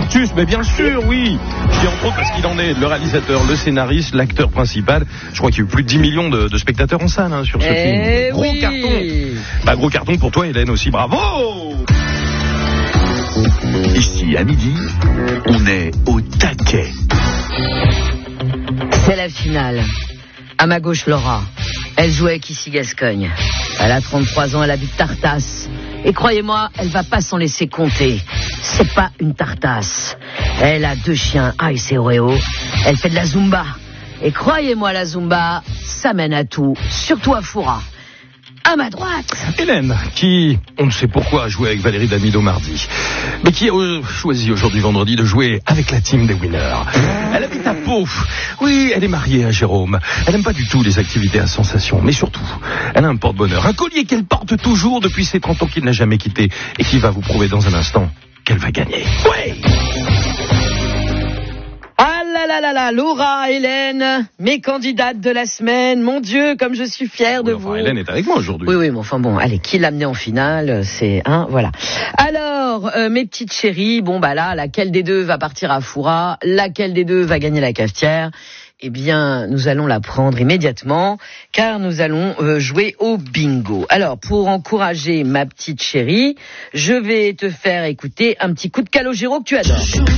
Artus, mais bien sûr, oui. Je dis entre autres parce qu'il en est le réalisateur, le scénariste, l'acteur principal. Je crois qu'il y a eu plus de 10 millions de spectateurs en salle sur ce film. Gros carton. Gros carton pour toi, Hélène, aussi. Bravo. Ici, à midi, on est au taquet. C'est la finale. À ma gauche, Laura. Elle jouait avec Issy Gascogne. Elle a 33 ans, elle habite Tartas. Et croyez-moi, elle va pas s'en laisser compter. C'est pas une tartasse. Elle a 2 chiens, Ice et Oreo. Elle fait de la Zumba. Et croyez-moi, la Zumba, ça mène à tout. Surtout à Foura. À ma droite. Hélène, qui, on ne sait pourquoi, a joué avec Valérie Damido mardi, mais qui a choisi aujourd'hui vendredi de jouer avec la team des winners. Elle habite à Pau. Oui, elle est mariée à Jérôme. Elle n'aime pas du tout les activités à sensation, mais surtout, elle a un porte-bonheur, un collier qu'elle porte toujours depuis ses 30 ans qu'il n'a jamais quitté et qui va vous prouver dans un instant qu'elle va gagner. Ouais. Laura, Hélène, mes candidates de la semaine. Mon Dieu, comme je suis fière de vous. Hélène est avec moi aujourd'hui. Oui, mais enfin bon, allez, qui l'a amené en finale, c'est voilà. Alors, mes petites chéries, laquelle des deux va partir à Foura, laquelle des deux va gagner la cafetière? Eh bien, nous allons la prendre immédiatement, car nous allons jouer au bingo. Alors, pour encourager ma petite chérie, je vais te faire écouter un petit coup de Calogero que tu adores.